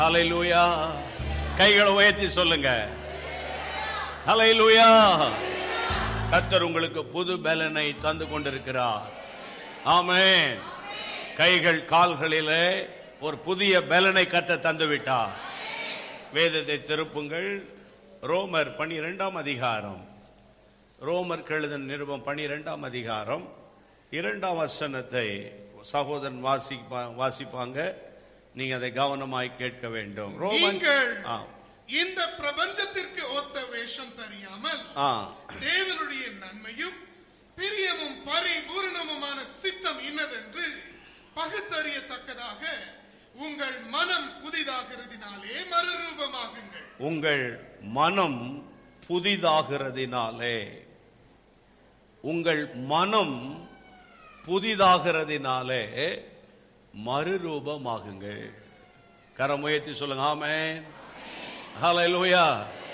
ஹல்லேலூயா. கைகளை உயர்த்தி சொல்லுங்க. ஹல்லேலூயா. கர்த்தர் உங்களுக்கு புது பலனை தந்து கொண்டிருக்கிறார். ஆமென். கைகள் கால்களிலே ஒரு புதிய பலனை கர்த்தர் தந்து விட்டார். வேதத்தை திருப்புங்கள். ரோமர் 12ஆம் அதிகாரம். ரோமர் எழுதின நிருபம் 12ஆம் அதிகாரம் 2ஆம் வசனத்தை சகோதரன் வாசிப்பாங்க. நீங்க அதை கவனமாய் கேட்க வேண்டும். இந்த பிரபஞ்சத்திற்கு ஒத்த வேஷம் தெரியாமல் தேவனுடைய நன்மையும் பிரியமும் பரிபூரணமுமான சித்தம் இன்னதென்று பகுத்தறியத்தக்கதாக உங்கள் மனம் புதிதாகிறதினாலே மறுரூபமாகுங்கள். உங்கள் மனம் புதிதாகிறதினாலே, உங்கள் மனம் புதிதாகிறதினாலே மறுரூபமாகுங்கள். கரமுயர்த்தி சொல்லுங்க. ஆமென். ஹல்லேலூயா.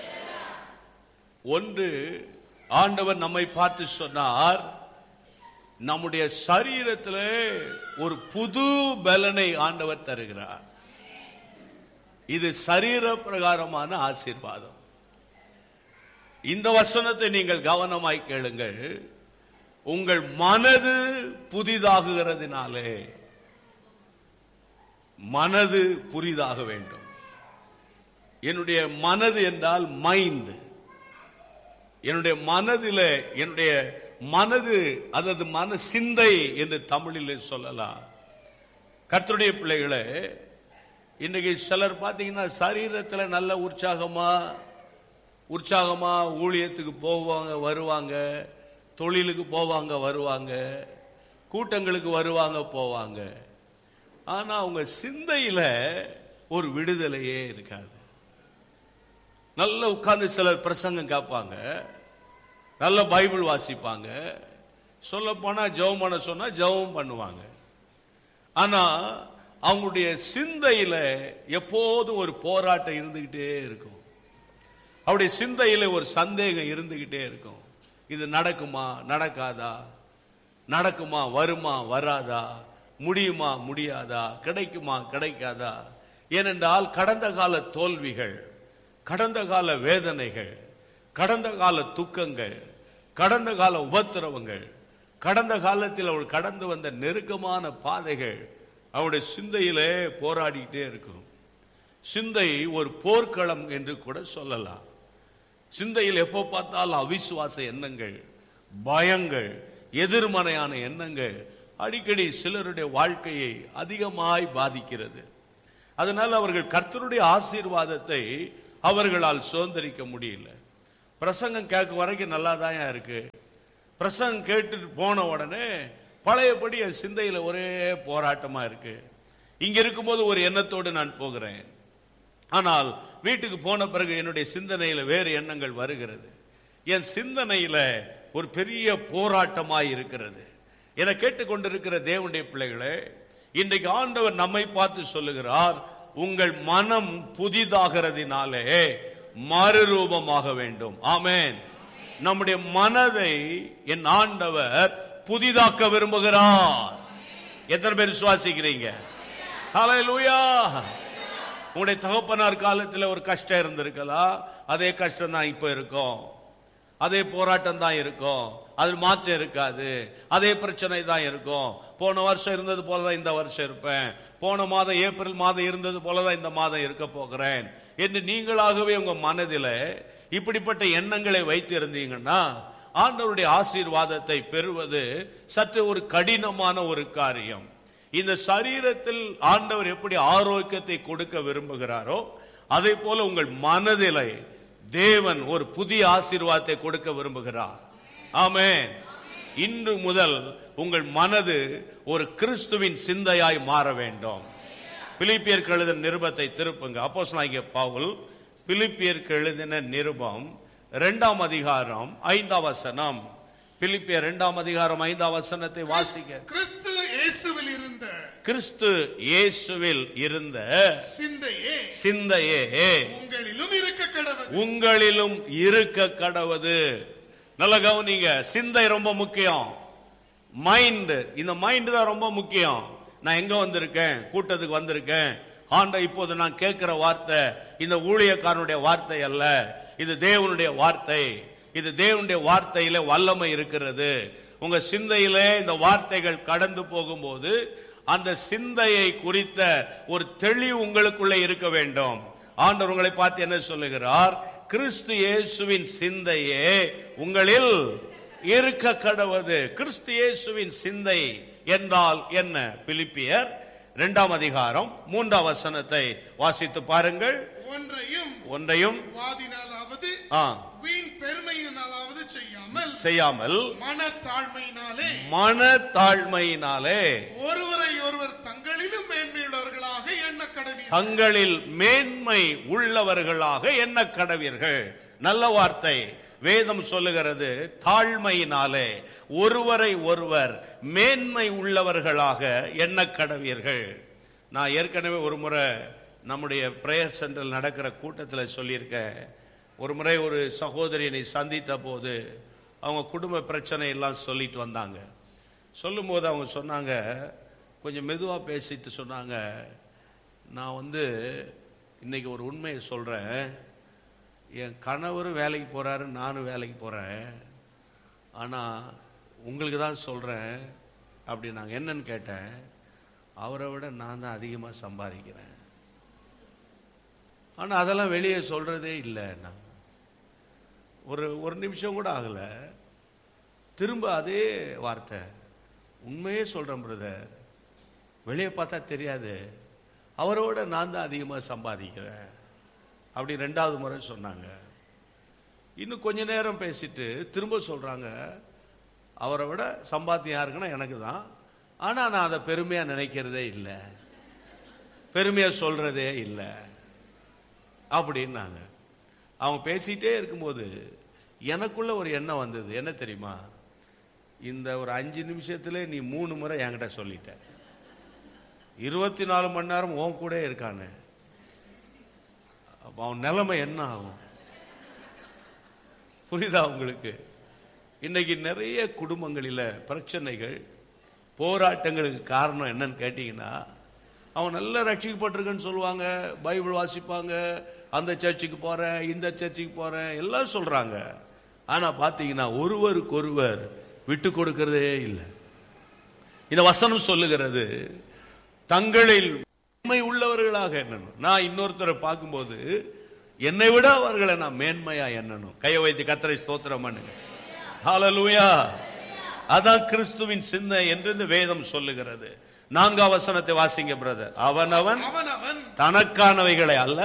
ஒன்று, ஆண்டவர் நம்மை பார்த்து சொன்னார், நம்முடைய சரீரத்திலே ஒரு புது பலனை ஆண்டவர் தருகிறார். இது சரீர பிரகாரமான ஆசீர்வாதம். இந்த வசனத்தை நீங்கள் கவனமாய் கேளுங்கள். உங்கள் மனது புதிதாகுகிறதினாலே, மனது புதிதாக வேண்டும். என்னுடைய மனது என்றால் மைண்ட். என்னுடைய மனதிலே, என்னுடைய மனது, அதாவது மன சிந்தை என்று தமிழில் சொல்லலாம். கர்த்தருடைய பிள்ளைகளே, இன்றைக்கு சிலர் பார்த்தீங்கன்னா சரீரத்தில் நல்ல உற்சாகமா ஊழியத்துக்கு போவாங்க வருவாங்க, தொழிலுக்கு போவாங்க வருவாங்க, கூட்டங்களுக்கு வருவாங்க போவாங்க. ஆனா அவங்க சிந்தையில ஒரு விடுதலையே இருக்காது. நல்ல உட்கார்ந்து சிலர் பிரசங்கம் கேட்பாங்க, நல்ல பைபிள் வாசிப்பாங்க, சொல்ல போனா ஜெபம் பண்ண சொன்னா ஜெபம் பண்ணுவாங்க. ஆனா அவங்களுடைய சிந்தையில எப்போதும் ஒரு போராட்டம் இருந்துகிட்டே இருக்கும். அவருடைய சிந்தையில ஒரு சந்தேகம் இருந்துகிட்டே இருக்கும். இது நடக்குமா நடக்காதா, நடக்குமா வருமா வராதா, முடியுமா முடியாதா, கிடைக்குமா கிடைக்காதா. ஏனென்றால் கடந்த கால தோல்விகள், கடந்த கால வேதனைகள், கடந்த கால துக்கங்கள், கடந்த கால உபத்திரவங்கள், கடந்த காலத்தில் அவள் கடந்து வந்த நெருக்கமான பாதைகள் அவருடைய சிந்தையிலே போராடிக்கிட்டே இருக்கும். சிந்தை ஒரு போர்க்களம் என்று கூட சொல்லலாம். சிந்தையில் எப்போ பார்த்தாலும் அவிசுவாச எண்ணங்கள், பயங்கள், எதிர்மறையான எண்ணங்கள் அடிக்கடி சிலருடைய வாழ்க்கையை அதிகமாய் பாதிக்கிறது. அதனால் அவர்கள் கர்த்தருடைய ஆசீர்வாதத்தை அவர்களால் சுதந்திரிக்க முடியல. பிரசங்கம் கேட்க வரைக்கும் நல்லா தான் இருக்கு. பிரசங்கம் கேட்டுட்டு போன உடனே பழையபடி என் சிந்தையில ஒரே போராட்டமா இருக்கு. இங்க இருக்கும்போது ஒரு எண்ணத்தோடு நான் போகிறேன், ஆனால் வீட்டுக்கு போன பிறகு என்னுடைய சிந்தனையில வேறு எண்ணங்கள் வருகிறது. என் சிந்தனையில ஒரு பெரிய போராட்டமாய் இருக்கிறது. என கேட்டுக்கொண்டிருக்கிற தேவனுடைய பிள்ளைகளே, இன்றைக்கு ஆண்டவர் நம்மை பார்த்து சொல்லுகிறார், உங்கள் மனம் புதிதாகிறதினாலே மறுரூபமாக வேண்டும். ஆமென். நம்முடைய மனதை என் ஆண்டவர் புதிதாக்க விரும்புகிறார். எத்தனை பேர் விசுவாசிக்கிறீங்க? ஹல்லேலூயா. உங்களுடைய தகப்பனார் காலத்தில் ஒரு கஷ்டம் இருந்திருக்கலாம், அதே கஷ்டம் தான் இப்ப இருக்கும், அதே போராட்டம் தான் இருக்கும், அது மாற்றம் இருக்காது, அதே பிரச்சனை தான் இருக்கும். போன வருஷம் இருந்தது போலதான் இந்த வருஷம் இருப்பேன், போன மாதம் ஏப்ரல் மாதம் இருந்தது போலதான் இந்த மாதம் இருக்க போகிறேன் என்று நீங்களாகவே உங்க மனதில் இப்படிப்பட்ட எண்ணங்களை வைத்து இருந்தீங்கன்னா ஆண்டவருடைய ஆசீர்வாதத்தை பெறுவது சற்று ஒரு கடினமான ஒரு காரியம். இந்த சரீரத்தில் ஆண்டவர் எப்படி ஆரோக்கியத்தை கொடுக்க விரும்புகிறாரோ அதே போல உங்கள் மனதிலே தேவன் ஒரு புதிய ஆசீர்வாதத்தை கொடுக்க விரும்புகிறார். ஆமென். இன்று முதல் உங்கள் மனது ஒரு கிறிஸ்துவின் சிந்தையாய் மாற வேண்டும். பிலிப்பியருக்கு எழுதின நிருபத்தை திருப்புங்க. அப்போஸ்தலனாகிய பவுல் பிலிப்பியருக்கு எழுதின நிருபம் 2ஆம் அதிகாரம் 5ஆம் வசனம். பிலிப்பியர் 2ஆம் அதிகாரம் 5ஆம் வசனத்தை வாசிக்க. கிறிஸ்து இயேசுவில் இருந்த சிந்தையே உங்களிலும் இருக்க கடவது. நல்ல கவனிங்க, சிந்தை ரொம்ப முக்கியம். மைண்ட், இந்த மைண்ட் தான் ரொம்ப முக்கியம். நான் எங்க வந்திருக்கேன், கூட்டத்துக்கு வந்திருக்கேன், இப்போது நான் கேட்கிற வார்த்தை இந்த ஊழியக்காரனுடைய வார்த்தை அல்ல, இது தேவனுடைய வார்த்தை. இது தேவனுடைய வார்த்தையில வல்லமை இருக்கிறது. உங்க சிந்தையிலே இந்த வார்த்தைகள் கடந்து போகும்போது அந்த சிந்தையை குறித்த ஒரு தெளிவு உங்களுக்குள்ளே இருக்க வேண்டும். ஆண்டவர் உங்களை பார்த்து என்ன சொல்லுகிறார்? கிறிஸ்து இயேசுவின் சிந்தையே உங்களில் இருக்க கடவது. கிறிஸ்து இயேசுவின் சிந்தை என்றால் என்ன? பிலிப்பியர் 2ஆம் அதிகாரம் 3ஆம் வசனத்தை வாசித்து பாருங்கள். ஒன்றையும் வாதினாலாவது வீண் பெருமையினாலாவது செய்யாமல் மனத்தாழ்மையினாலே ஒருவரை ஒருவர் தங்களிலும் மேன்மையுள்ளவர்களாக எண்ண கடவீர்கள். தங்களில் மேன்மை உள்ளவர்களாக எண்ண கடவீர்கள். நல்ல வார்த்தை. வேதம் சொல்லுகிறது தாழ்மையினாலே ஒருவரை ஒருவர் மேன்மை உள்ளவர்களாக எண்ண கடவீர்கள். நான் ஏற்கனவே ஒரு முறை நம்முடைய பிரேயர் சென்டரில் நடக்கிற கூட்டத்தில் சொல்லியிருக்கேன். ஒரு முறை ஒரு சகோதரியை சந்தித்த போது அவங்க குடும்ப பிரச்சனை எல்லாம் சொல்லிட்டு வந்தாங்க. சொல்லும்போது அவங்க சொன்னாங்க, கொஞ்சம் மெதுவாக பேசிட்டு சொன்னாங்க, நான் இன்னைக்கு ஒரு உண்மையை சொல்கிறேன். என் கணவரும் வேலைக்கு போகிறாரு, நானும் வேலைக்கு போகிறேன். ஆனால் உங்களுக்கு தான் சொல்கிறேன் அப்படி. நாங்கள் என்னன்னு கேட்டேன். அவரை விட நான் தான் அதிகமாக சம்பாதிக்கிறேன். ஆனால் அதெல்லாம் வெளியே சொல்கிறதே இல்லை. நான் ஒரு நிமிஷம் கூட ஆகலை, திரும்ப அதே வார்த்தை. உண்மையே சொல்கிறேன் பிரதர், வெளியே பார்த்தா தெரியாது, அவரோட நான் தான் அதிகமாக சம்பாதிக்கிறேன் அப்படி 2வது முறை சொன்னாங்க. இன்னும் கொஞ்ச நேரம் பேசிட்டு திரும்ப சொல்கிறாங்க, அவரை விட சம்பாத்தியம் யாருக்குன்னா எனக்கு தான். ஆனால் நான் அதை பெருமையாக நினைக்கிறதே இல்லை, பெருமையாக சொல்கிறதே இல்லை அப்படின்னாங்க. அவங்க பேசிகிட்டே இருக்கும்போது எனக்குள்ள ஒரு எண்ணம் வந்தது. என்ன தெரியுமா? இந்த ஒரு 5 நிமிஷத்துல நீ 3 முறை என்கிட்ட சொல்லிட்ட. 24 மணி நேரம் உன் கூட இருக்கானே, அவன் நிலைமை என்ன ஆகும்? புரியுதா உங்களுக்கு? இன்னைக்கு நிறைய குடும்பங்களில் பிரச்சனைகள், போராட்டங்களுக்கு காரணம் என்னன்னு கேட்டீங்கன்னா, அவன் நல்லா ரட்சிக்கப்பட்டிருக்குன்னு சொல்லுவாங்க, பைபிள் வாசிப்பாங்க, அந்த சர்ச்சுக்கு போறேன், இந்த சர்ச்சுக்கு போறேன் எல்லாம் சொல்றாங்க. ஆனா பாத்தீங்கன்னா ஒருவருக்கொருவர் விட்டு கொடுக்கிறதே இல்லை. இந்த வசனம் சொல்லுகிறது தங்களில் மேன்மை உள்ளவர்களாக எண்ணணும். நான் இன்னொருத்தரை பார்க்கும்போது என்னை விட அவர்களை நான் மேன்மையா எண்ணணும். கையை வைத்து கர்த்தரை ஸ்தோத்திரம் பண்ணுங்க. ஹல்லேலூயா. அதான் கிறிஸ்துவின் சிந்தை என்று இந்த வேதம் சொல்லுகிறது. 4ஆம் வசனத்தை வாசிங்க பிரதர். அவனவன் தனக்கானவைகளை அல்ல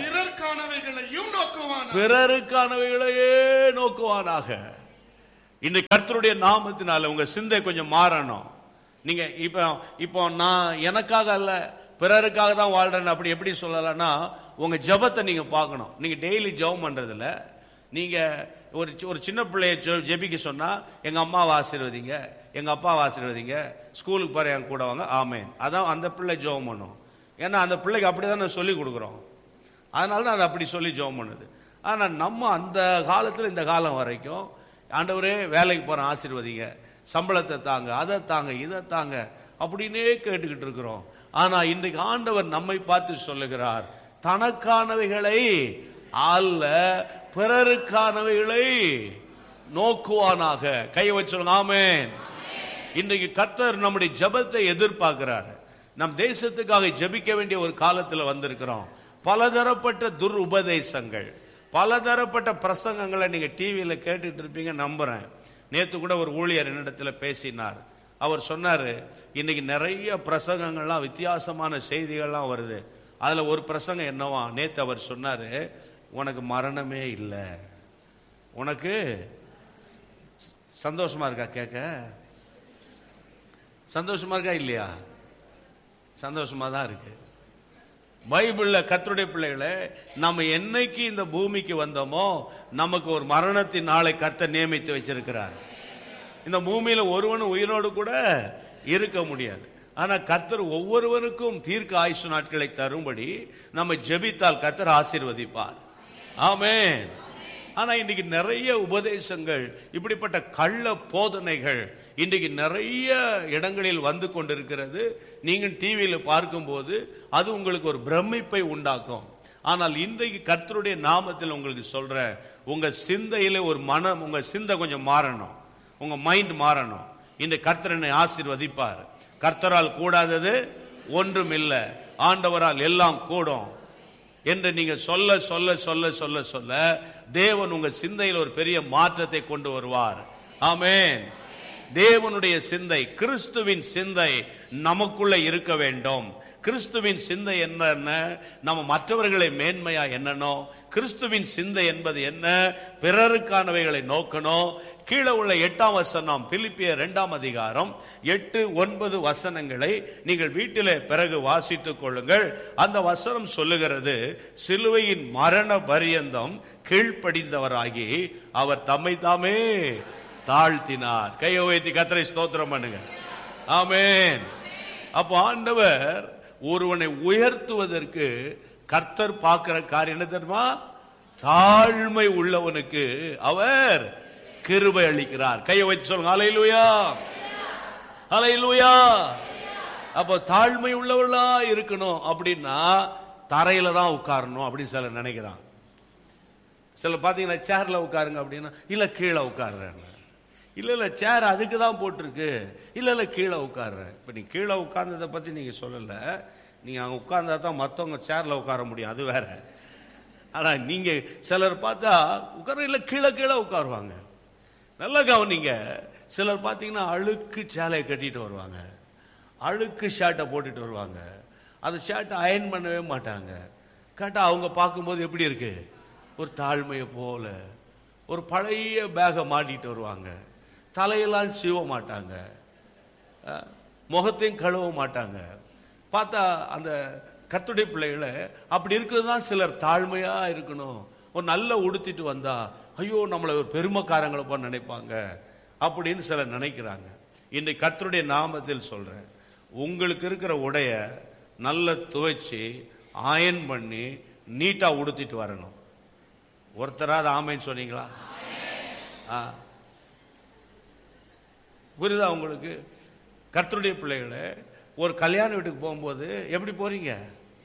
பிறருக்கானவைகளையே நோக்குவானாக. இன்றைக்கு கர்த்தருடைய நாமத்தினால உங்க சிந்தை கொஞ்சம் மாறணும். நீங்க இப்போ நான் எனக்காக அல்ல பிறருக்காக தான் வாழ்றேன் அப்படி எப்படி சொல்லலாம்னா, உங்க ஜெபத்தை நீங்க பார்க்கணும். நீங்க டெய்லி ஜெபம் பண்றதுல நீங்க ஒரு சின்ன பிள்ளைய ஜெபிக்க சொன்னா, எங்க அம்மாவை ஆசீர்வதிங்க, எங்க அப்பாவை ஆசீர்வதிங்க, ஸ்கூலுக்கு போற என் கூட வாங்க, ஆமேன். அதான் அந்த பிள்ளை ஜெபம் பண்ணும். ஏன்னா அந்த பிள்ளைக்கு அப்படிதான் சொல்லி கொடுக்குறோம். அதனால தான் அது அப்படி சொல்லி ஜெபம் பண்ணுது. ஆனா நம்ம அந்த காலத்துல இந்த காலம் வரைக்கும் ஆண்டவரே வேலைக்கு போற ஆசீர்வதிங்க, சம்பளத்தை தாங்க, அதை தாங்க, இதை தாங்க அப்படின்னே கேட்டுக்கிட்டு இருக்கிறோம். ஆனா இன்றைக்கு ஆண்டவர் நம்மை பார்த்து சொல்லுகிறார், தனக்கானவைகளை அல்ல பிறருக்கானவைகளை நோக்குவானாக. கையை வச்சு சொல்லுங்க ஆமென். இன்றைக்கு கர்த்தர் நம்முடைய ஜெபத்தை எதிர்பார்க்கிறார். நம் தேசத்துக்காக ஜெபிக்க வேண்டிய ஒரு காலத்தில் வந்திருக்கிறோம். பலதரப்பட்ட உபதேசங்கள், பலதரப்பட்ட பிரசங்கங்களை நீங்க டிவியில கேட்டுட்டு இருப்பீங்க நம்புறேன். நேத்து கூட ஒரு ஊழியர் என்னிடத்துல பேசினார். அவர் சொன்னாரு, இன்னைக்கு நிறைய பிரசங்கங்கள்லாம் வித்தியாசமான செய்திகள்லாம் வருது. அதுல ஒரு பிரசங்கம் என்னவா, நேத்து அவர் சொன்னாரு, உனக்கு மரணமே இல்லை. உனக்கு சந்தோஷமா இருக்கா? கேட்க சந்தோஷமா இருக்கா இல்லையா? சந்தோஷமா தான் இருக்கு. பைபிள்ல கர்த்தருடைய பிள்ளைகளை, நம்ம என்னைக்கு இந்த பூமிக்கு வந்தோமோ நமக்கு ஒரு மரணத்தின் நாளை கர்த்தர் நியமித்து வச்சிருக்கிறார். இந்த பூமியில ஒருவனும் உயிரோடு கூட இருக்க முடியாது. ஆனா கர்த்தர் ஒவ்வொருவருக்கும் தீர்க்க ஆயுசு நாட்களை தரும்படி நம்ம ஜெபித்தால் கர்த்தர் ஆசீர்வதிப்பார். ஆமென். ஆனா இன்னைக்கு நிறைய உபதேசங்கள், இப்படிப்பட்ட கள்ள போதனைகள் இன்றைக்கு நிறைய இடங்களில் வந்து கொண்டிருக்கிறது. நீங்கள் டிவியில் பார்க்கும்போது அது உங்களுக்கு ஒரு பிரமிப்பை உண்டாக்கும். ஆனால் இன்றைக்கு கர்த்தருடைய நாமத்தில் உங்களுக்கு சொல்றேன், உங்க சிந்தையில ஒரு மனம், உங்க சிந்தை கொஞ்சம் மாறணும், உங்க மைண்ட் மாறணும். இந்த கர்த்தர் என்னை ஆசீர்வதிப்பார், கர்த்தரால் கூடாதது ஒன்றும் இல்லை, ஆண்டவரால் எல்லாம் கூடும் என்று நீங்க சொல்ல சொல்ல சொல்ல சொல்ல சொல்ல தேவன் உங்க சிந்தையில் ஒரு பெரிய மாற்றத்தை கொண்டு வருவார். ஆமென். தேவனுடைய சிந்தை, கிறிஸ்துவின் சிந்தை நமக்குள்ள இருக்க வேண்டும். கிறிஸ்துவின் சிந்தை என்ன? நம்ம மற்றவர்களை மேன்மையா எண்ணணும். கிறிஸ்துவின் சிந்தை என்பது என்ன? பிறருக்கானவைகளை நோக்கணும். கீழே உள்ள 8ஆம் வசனம், பிலிப்பியர் 2ஆம் அதிகாரம் 8-9 வசனங்களை நீங்கள் வீட்டிலே பிறகு வாசித்துக் கொள்ளுங்கள். அந்த வசனம் சொல்லுகிறது, சிலுவையின் மரண பரியந்தம் கீழ்ப்படிந்தவராகி அவர் தம்மை தாமே தாழ்த்தினார். கையை உயர்த்தி கர்த்தரை ஸ்தோத்திரம் பண்ணுங்க. ஆமென். அப்போ ஆண்டவர் ஒருவனை உயர்த்துவதற்கு கர்த்தர் பார்க்கிற காரியம் என்ன தெரியுமா? தாழ்மை உள்ளவனுக்கு அவர் கிருபை அளிக்கிறார். கையை வைத்து சொல்லுங்க, ஹல்லேலூயா, ஹல்லேலூயா. அப்போ தாழ்மை உள்ளவர்களா இருக்கணும் அப்படின்னா தரையில தான் உட்காரணும் அப்படின்னு சிலர் நினைக்கிறான். சிலர் பாத்தீங்கன்னா சேர்ல உட்காருங்க அப்படின்னா இல்ல கீழே உட்கார்றேன், இல்ல சேர் அதுக்கு தான் போட்டிருக்கு, இல்ல கீழே உட்கார்றேன். இப்ப நீ கீழே உட்கார்ந்ததை பத்தி நீங்க சொல்லல, நீங்க அங்க உட்கார்ந்தா தான் மத்தவங்க சேர்ல உட்கார முடியும், அது வேற. ஆனா நீங்க சிலர் பார்த்தா உட்கார இல்ல கீழே கீழே உட்காருவாங்க. நல்லா கவனிங்க. சிலர் பாத்தீங்கன்னா அழுக்கு சேலையை கட்டிட்டு வருவாங்க, அழுக்கு ஷர்ட்டை போட்டுட்டு வருவாங்க, அந்த ஷர்ட்டை அயன் பண்ணவே மாட்டாங்க. கேட்டா அவங்க பார்க்கும்போது எப்படி இருக்கு? ஒரு தாழ்மையை போல. ஒரு பழைய பேகை மாட்டிட்டு வருவாங்க, தலையெல்லாம் சீவ மாட்டாங்க, முகத்தையும் கழுவ மாட்டாங்க. பார்த்தா அந்த கர்த்தருடைய பிள்ளைகளை அப்படி இருக்கிறது தான் சிலர் தாழ்மையா இருக்கணும். ஒரு நல்ல உடுத்திட்டு வந்தா ஐயோ நம்மளை ஒரு பெருமைக்காரங்களை போல நினைப்பாங்க அப்படின்னு சிலர் நினைக்கிறாங்க. இன்றைக்கு கர்த்தருடைய நாமத்தில் சொல்றேன், உங்களுக்கு இருக்கிற உடைய நல்ல துவைச்சி அயன் பண்ணி நீட்டா உடுத்திட்டு வரணும். ஒருத்தராது ஆமைன்னு சொன்னீங்களா? புரியுதா உங்களுக்கு? கர்த்தருடைய பிள்ளைகளை ஒரு கல்யாண வீட்டுக்கு போகும்போது எப்படி போறீங்க?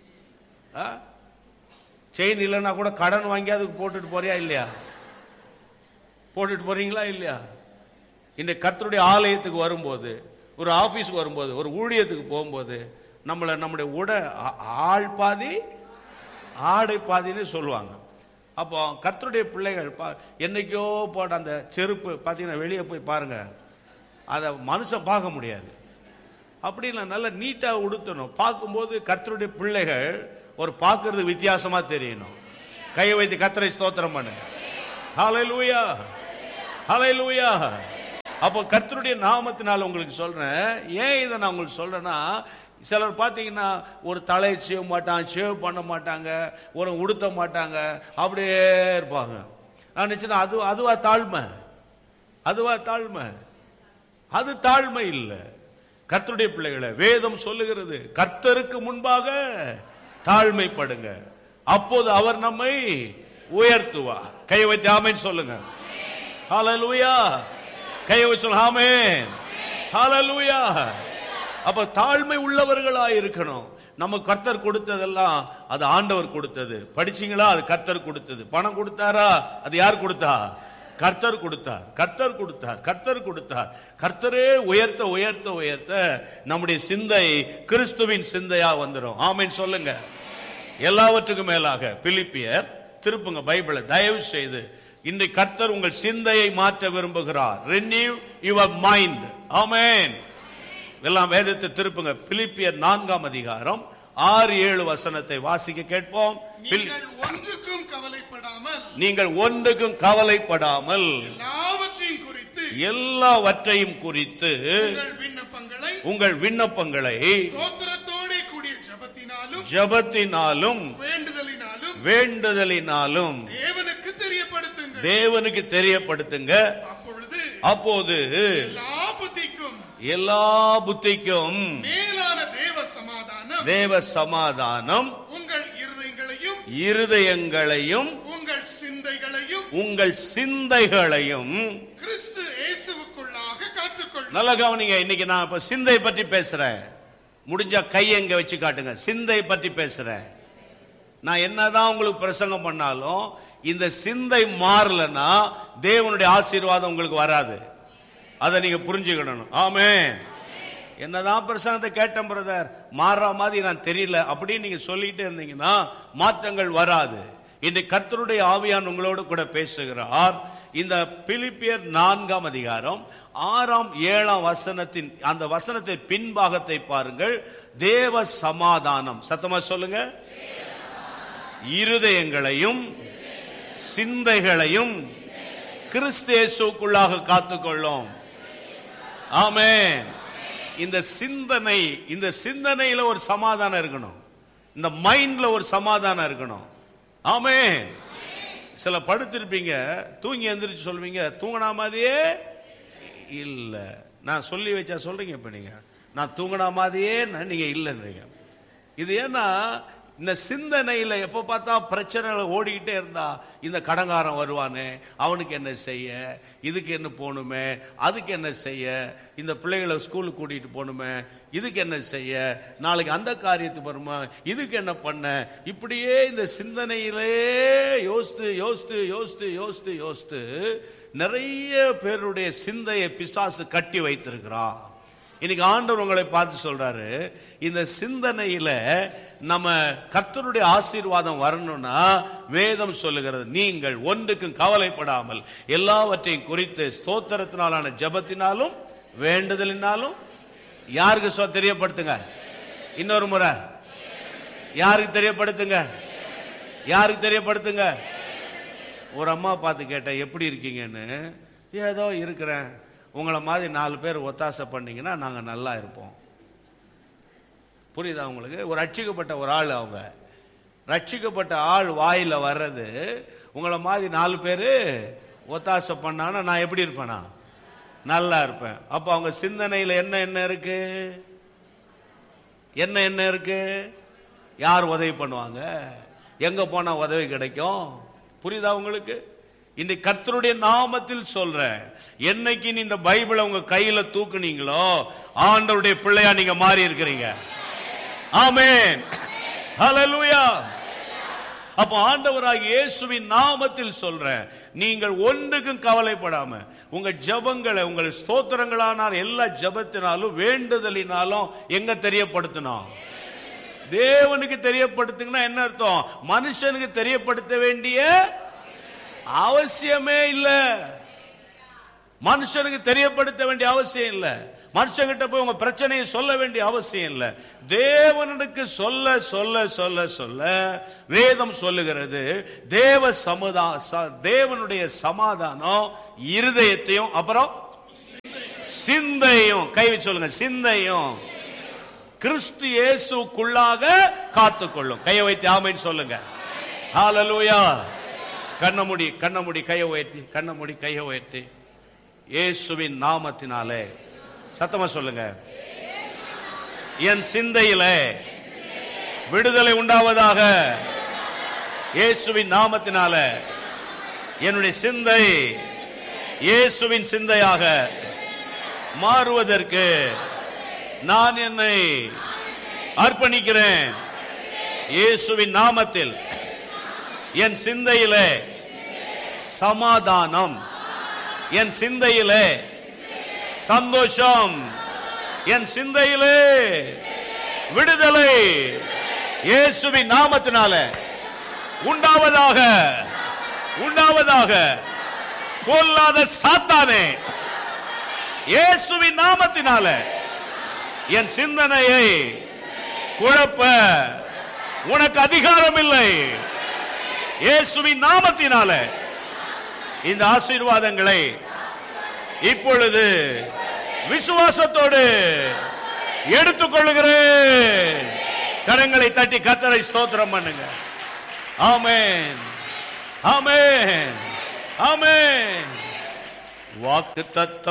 செயின் இல்லைன்னா கூட கடன் வாங்கி அதுக்கு போட்டுட்டு போறியா இல்லையா? போட்டுட்டு போறீங்களா இல்லையா? இந்த கர்த்தருடைய ஆலயத்துக்கு வரும்போது, ஒரு ஆபீஸ்க்கு வரும்போது, ஒரு ஊழியத்துக்கு போகும்போது நம்முடைய உடை ஆள் பாதி ஆடை பாதின்னு சொல்லுவாங்க. அப்போ கர்த்தருடைய பிள்ளைகள் என்னைக்கோ போட்ட அந்த செருப்பு பார்த்தீங்கன்னா வெளியே போய் பாருங்க, அதை மனுஷன் பார்க்க முடியாது. அப்படி இல்லை, நல்லா நீட்டா உடுத்தணும். பார்க்கும்போது கர்த்தருடைய பிள்ளைகள் ஒரு பார்க்கறது வித்தியாசமா தெரியணும். கையை வைத்து கர்த்தரை ஸ்தோத்திரம் பண்ணுங்க. ஹல்லேலூயா, ஹல்லேலூயா. அப்போ கர்த்தருடைய நாமத்தினால உங்களுக்கு சொல்றேன். ஏன் இதை நான் உங்களுக்கு சொல்றேன்னா, சிலர் பார்த்தீங்கன்னா ஒரு தலையை செய்ய மாட்டாங்க, ஷேவ் பண்ண மாட்டாங்க, ஒரு உடுத்த மாட்டாங்க, அப்படியே இருப்பாங்க. நான் நினைச்சேன் அதுவா தாழ்மை? அதுவா தாழ்மை? அது தாழ்மை இல்லை. கர்த்தருடைய பிள்ளைகளை வேதம் சொல்லுகிறது, கர்த்தருக்கு முன்பாக தாழ்மைப்படுங்க, அப்போது அவர் நம்மை உயர்த்துவார். கை வைத்து ஆமென் சொல்லுங்க. ஹல்லேலூயா. கை வச்சு சொல்லுங்க ஆமென். ஹல்லேலூயா. அப்ப தாழ்மை உள்ளவர்களா இருக்கணும். நம்ம கர்த்தர் கொடுத்ததெல்லாம் அது ஆண்டவர் கொடுத்தது. படிச்சீங்களா? அது கர்த்தர் கொடுத்தது. பணம் கொடுத்தாரா? அது யார் கொடுத்தா? கர்த்தர் கொடுத்தார், கர்த்தர் கொடுத்தார், கர்த்தர் கொடுத்தார். கர்த்தரே உயர்த்த உயர்த்த உயர்த்த நம்முடைய சிந்தை கிறிஸ்துவின் சிந்தையா வந்துடும். ஆமென் சொல்லுங்க. எல்லாவற்றுக்கும் மேலாக பிலிப்பியர் திருப்புங்க பைபிளை தயவு செய்து. இன்றைக்கு கர்த்தர் உங்கள் சிந்தையை மாற்ற விரும்புகிறார். renew your mind. ஆமென். எல்லாம் வேதத்தை திருப்புங்க. பிலிப்பியர் 4ஆம் அதிகாரம் 6-7 வசனத்தை வாசிக்க கேட்போம். நீங்கள் ஒன்றுக்கும் கவலைப்படாமல், நீங்கள் ஒன்றுக்கும் கவலைப்படாமல் எல்லாவற்றையும் குறித்து உங்கள் விண்ணப்பங்களை ஜெபத்தினாலும் வேண்டுதலினாலும் தேவனுக்கு தெரியப்படுத்துங்க. அப்போது எல்லா புத்திக்கும் தேவ சமாதானம் இருதயங்களையும் உங்கள் சிந்தைகளையும் நல்ல கவனிங்க. இன்னைக்கு நான் இப்ப சிந்தை பற்றி பேசுறேன். முடிஞ்சா கையை எங்க வச்சு காட்டுங்க. சிந்தை பற்றி பேசுறேன். நான் என்னதான் உங்களுக்கு பிரசங்கம் பண்ணாலும் இந்த சிந்தை மாறலன்னா தேவனுடைய ஆசீர்வாதம் உங்களுக்கு வராது. அதை நீங்க புரிஞ்சுக்கணும். ஆமென். என்னதான் பிரசங்கத்தை கேட்டேன் பிரதர், மாறுற மாதிரி நான் தெரியல அப்படின்னு நீங்க சொல்லிட்டு இருந்தீங்கன்னா மாற்றங்கள் வராது. இன்றைக்கு கர்த்தருடைய ஆவியான் உங்களோடு கூட பேசுகிறார். இந்த பிலிப்பியர் 4ஆம் அதிகாரம் 6ஆம் 7ஆம் வசனத்தின் அந்த வசனத்தின் பின்பாகத்தை பாருங்கள். தேவ சமாதானம், சத்தமா சொல்லுங்க, இருதயங்களையும் சிந்தைகளையும் கிறிஸ்து இயேசுவுக்குள்ளாக காத்துக்கொள்ளும். ஆமென். இந்த சிந்தனையில ஒரு சமாதானம் இருக்கணும். இந்த மைண்ட்ல ஒரு சமாதானம் இருக்கணும். ஆமென். சில படுத்திருப்பீங்க, தூங்கி எந்திரிச்சு சொல்வீங்க தூங்கினா மாதிரியே இல்ல. நான் சொல்லி வச்சா சொல்றீங்க. இப்ப நீங்க நான் தூங்கினா மாதிரியே நீங்க இல்லைன்றீங்க. இது ஏன்னா இந்த சிந்தனையில எப்ப பார்த்தா பிரச்சனைகள் ஓடிக்கிட்டே இருந்தா, இந்த கடங்காரன் வருவானே, அவனுக்கு என்ன செய்ய, இதுக்கு என்ன போகணுமே, அதுக்கு என்ன செய்ய, இந்த பிள்ளைகளை ஸ்கூலுக்கு கூட்டிட்டு போகணுமே, இதுக்கு என்ன செய்ய, நாளைக்கு அந்த காரியத்துக்கு வருமா, இதுக்கு என்ன பண்ண, இப்படியே இந்த சிந்தனையிலே யோசித்து யோசித்து யோசித்து யோசித்து யோசித்து நிறைய பேருடைய சிந்தையை பிசாசு கட்டி வைத்திருக்கிறான். இன்னைக்கு ஆண்டவர் உங்களை பார்த்து சொல்றாரு, இந்த சிந்தனையில நம்ம கர்த்தருடைய ஆசீர்வாதம் வரணும்னா வேதம் சொல்லுகிறது, நீங்கள் ஒன்றுக்கும் கவலைப்படாமல் எல்லாவற்றையும் குறித்து ஸ்தோத்திரத்தினாலான ஜெபத்தினாலும் வேண்டுதலினாலும் யாருக்கு தெரியப்படுத்துங்க. இன்னொரு முறை யாருக்கு தெரியப்படுத்துங்க, யாருக்கு தெரியப்படுத்துங்க. ஒரு அம்மா பார்த்து கேட்டேன், எப்படி இருக்கீங்கன்னு. ஏதோ இருக்கிறேன், உங்களை மாதிரி 4 பேர் ஒத்தாசை பண்ணீங்கன்னா நாங்க நல்லா இருப்போம். புரியுதா உங்களுக்கு? ஒரு ரட்சிக்கப்பட்ட ஒரு ஆள், அவங்க ரட்சிக்கப்பட்ட ஆள் வாயில வர்றது, உங்களை மாதிரி 4 பேர் ஒத்தாசை பண்ணாங்கன்னா நான் எப்படி இருப்பேனா? நல்லா இருப்பேன். அப்ப அவங்க சிந்தனையில என்ன இருக்கு? என்ன இருக்கு? யார் உதவி பண்ணுவாங்க, எங்க போனா உதவி கிடைக்கும்? புரியுதா உங்களுக்கு? இந்த கர்த்தருடைய நாமத்தில் சொல்றேன், என்னைக்கு நீ இந்த பைபிளை உங்க கையில தூக்குனீங்களோ ஆண்டவருடைய பிள்ளையா நீங்க மாறி இருக்கிறீங்க. ஆமென். ஹல்லேலூயா. அப்ப ஆண்டவராகிய இயேசுவின் நாமத்தில் சொல்றேன், நீங்கள் ஒன்றுக்கும் கவலைப்படாம உங்க ஜெபங்களை, உங்கள் ஸ்தோத்திரங்களான எல்லா ஜெபத்தினாலும் வேண்டுதலினாலும் எங்க தெரியப்படுத்தணும்? தேவனுக்கு தெரியப்படுத்துங்கன்னா என்ன அர்த்தம்? மனுஷனுக்கு தெரியப்படுத்த வேண்டிய அவசியமே இல்ல. மனுஷனுக்கு தெரியப்படுத்த வேண்டிய அவசியம் இல்ல. மனுஷங்கிட்ட போய் உங்க பிரச்சனையை சொல்ல வேண்டிய அவசியம் இல்ல. தேவனுக்கு சொல்ல சொல்ல சொல்ல சொல்ல வேதம் சொல்லுகிறது, தேவனுடைய சமாதானம் இருதயத்தையும் அப்புறம் சிந்தையும், கை வச்சு சொல்லுங்க, சிந்தையும் கிறிஸ்து இயேசுக்குள்ளாக காத்துக்கொள்ளும். கையை வைத்து ஆமென் சொல்லுங்க. ஹல்லேலூயா. கண்ணமுடி கையை உயர்த்தி, கண்ணமுடி கையை உயர்த்தி, இயேசுவின் நாமத்தினாலே சத்தமா சொல்லுங்க, என் சிந்தையிலே விடுதலை உண்டாவதாக. இயேசுவின் நாமத்தினாலே என்னுடைய சிந்தை இயேசுவின் சிந்தையாக மாறுவதற்கு நான் என்னை அர்ப்பணிக்கிறேன். இயேசுவின் நாமத்தில் என் சிந்தையிலே சமாதானம், என் சிந்தையிலே சந்தோஷம், என் சிந்தையிலே விடுதலை இயேசுவின் நாமத்தினால உண்டாவதாக, உண்டாவதாக. கொல்லாத சாத்தானே, இயேசுவின் நாமத்தினால என் சிந்தனையை குழப்ப உனக்கு அதிகாரம் இல்லை. இயேசுவின் நாமத்தினால இந்த ஆசீர்வாதங்களை இப்பொழுது விசுவாசத்தோடு எடுத்துக்கொள்கிறேன். கரங்களை தட்டி கர்த்தரை ஸ்தோத்திரம் பண்ணுங்க. ஆமென், ஆமென், ஆமென். வாக்குத்தத்தம்